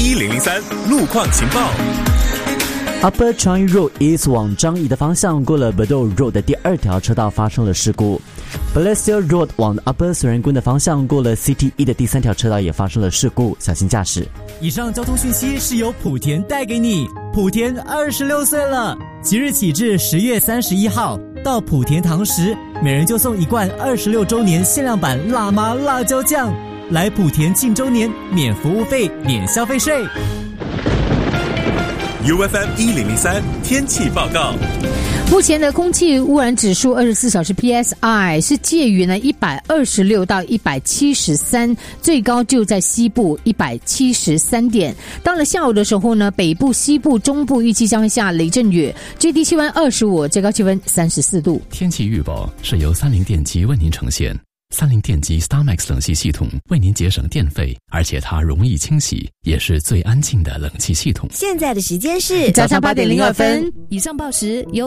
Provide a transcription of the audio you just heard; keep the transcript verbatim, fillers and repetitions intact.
一零零三路况情报。 Upper Changi Road East 往张掖的方向，过了 Bedok Road 的第二条车道发生了事故。Balestier Road 往 Upper 水人宫的方向，过了 C T E 的第三条车道也发生了事故，小心驾驶。 以上交通讯息是由莆田带给你。莆田二十六岁了，即日起至十月三十一号，到莆田堂食，每人就送一罐二十六周年限量版辣妈辣椒酱。来莆田庆周年，免服务费，免消费税。 U F M 一零零三天气报告。 目前的空气污染指数二十四小时 P S I 是介于呢一百二十六到一百七十三，最高就在西部一百七十三点。到了下午的时候呢，北部、西部、中部预计将会下雷阵雨，最低气温二十五，最高气温三十四度。 天气预报是由三菱电机为您呈现。三菱电机 StarMax 冷气系统为您节省电费，而且它容易清洗，也是最安静的冷气系统。 现在的时间是早上八点零二分。 以上报时由